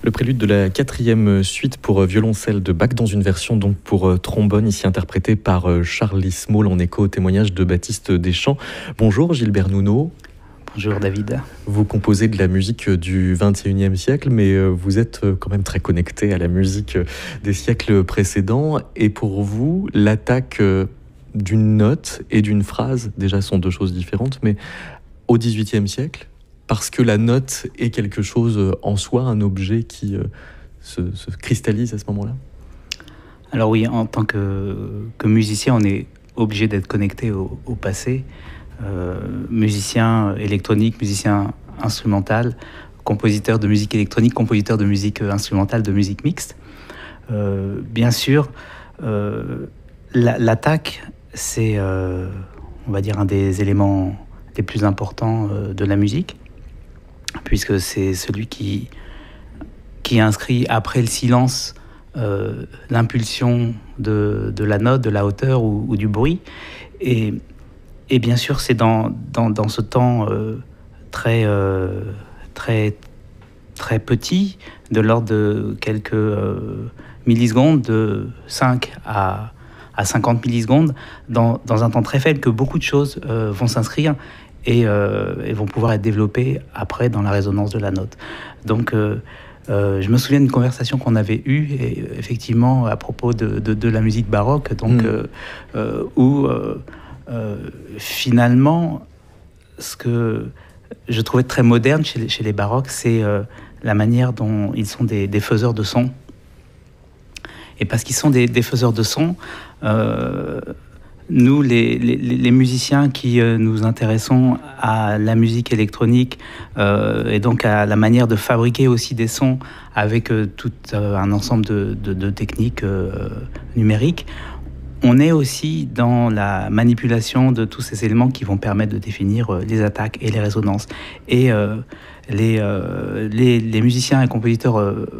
Le prélude de la 4e suite pour violoncelle de Bach dans une version donc pour trombone, ici interprétée par Charlie Small en écho au témoignage de Baptiste Deschamps. Bonjour Gilbert Nuno. Bonjour David. Vous composez de la musique du XXIe siècle, mais vous êtes quand même très connecté à la musique des siècles précédents. Et pour vous, l'attaque d'une note et d'une phrase, déjà sont deux choses différentes, mais au XVIIIe siècle, parce que la note est quelque chose en soi, un objet qui se cristallise à ce moment-là? Alors oui, en tant que musicien, on est obligé d'être connecté au passé. Musicien électronique, musicien instrumental, compositeur de musique électronique, compositeur de musique instrumentale, de musique mixte. Bien sûr, l'attaque, c'est, on va dire, un des éléments les plus importants de la musique, puisque c'est celui qui inscrit après le silence l'impulsion de la note, de la hauteur ou du bruit. Et bien sûr, c'est dans ce temps très petit, de l'ordre de quelques millisecondes, de 5 à 50 millisecondes, dans un temps très faible, que beaucoup de choses vont s'inscrire et vont pouvoir être développées après dans la résonance de la note. Donc, je me souviens d'une conversation qu'on avait eue, et effectivement, à propos de la musique baroque, donc, où finalement, ce que je trouvais très moderne chez les baroques, c'est la manière dont ils sont des faiseurs de son. Et parce qu'ils sont des faiseurs de son, nous, les musiciens qui nous intéressons à la musique électronique et donc à la manière de fabriquer aussi des sons avec tout un ensemble de techniques numériques, on est aussi dans la manipulation de tous ces éléments qui vont permettre de définir les attaques et les résonances. Et les musiciens et compositeurs